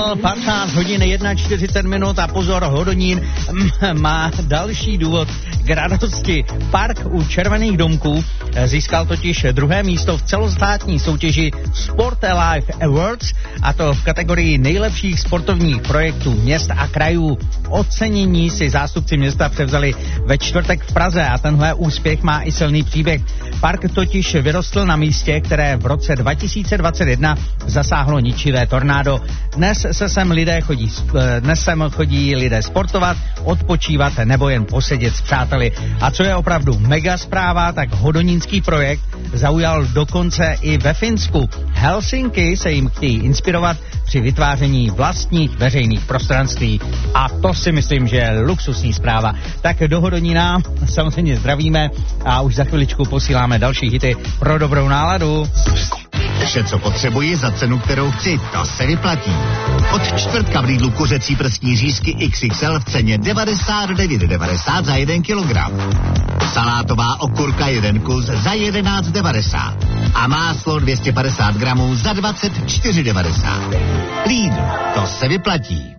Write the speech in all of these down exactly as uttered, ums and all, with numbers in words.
signál, patnáct hodin čtyřicet jedna minut a pozor, Hodonín má další důvod k radosti. Park u Červených domků získal totiž druhé místo v celostátní soutěži Sport Alive Awards, a to v kategorii nejlepších sportovních projektů měst a krajů. Ocenění si zástupci města převzali ve čtvrtek v Praze a tenhle úspěch má i silný příběh. Park totiž vyrostl na místě, které v roce dva tisíce dvacet jedna zasáhlo ničivé tornádo. Dnes se sem lidé chodí, dnes sem chodí lidé sportovat, odpočívat nebo jen posedět s přáteli. A co je opravdu mega zpráva, tak hodonínský projekt zaujal dokonce i ve Finsku. Helsinki se jim chtějí inspirovat při vytváření vlastních veřejných prostranství. A to si myslím, že je luxusní zpráva. Tak do Hodonína samozřejmě zdravíme a už za chviličku posíláme další hity pro dobrou náladu. Vše, co potřebuji za cenu, kterou chci, to se vyplatí. Od čtvrtka v Lidlu kuřecí prstní řízky iks iks el v ceně devadesát devět devadesát za jeden kilogram. Salátová okurka jeden kus za jedenáct devadesát. A máslo dvě stě padesát gramů za dvacet čtyři devadesát. Lidl, to se vyplatí.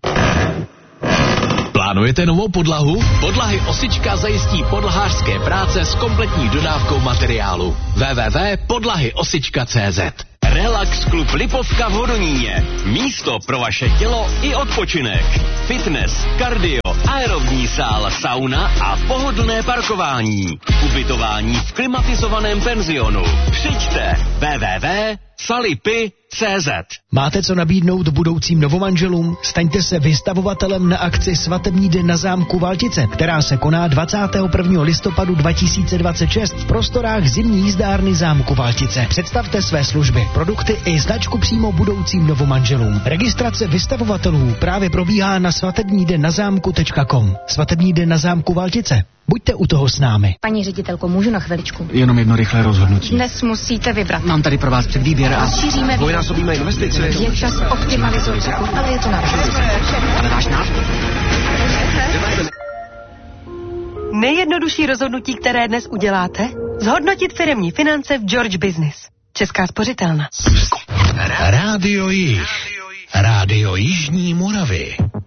Plánujete novou podlahu? Podlahy Osička zajistí podlahářské práce s kompletní dodávkou materiálu. w w w tečka podlahy osička tečka cé zet. Relax klub Lipovka v Hodoníně. Místo pro vaše tělo i odpočinek. Fitness, kardio, aerobní sál, sauna a pohodlné parkování. Ubytování v klimatizovaném penzionu. Přijďte. w w w tečka salipy tečka cé zet. Máte co nabídnout budoucím novomanželům? Staňte se vystavovatelem na akci Svatební den na zámku Valtice, která se koná dvacátého prvního listopadu dva tisíce dvacet šest v prostorách zimní jízdárny zámku Valtice. Představte své služby, produkty i značku přímo budoucím novomanželům. Registrace vystavovatelů právě probíhá na svatební den na zámku tečka com. Svatební den na zámku Valtice. Buďte u toho s námi. Paní ředitelko, můžu na chviličku? Jenom jedno rychlé rozhodnutí. Dnes musíte vybrat. Mám tady pro vás předvýběr a rozšíříme dvojnásobíme investici. Je čas optimalizovat, ale je to na Ale váš nápad? Nejjednodušší rozhodnutí, které dnes uděláte? Zhodnotit firemní finance v George Business. Česká spořitelna. Rádio Jih. Rádio Jižní Moravy.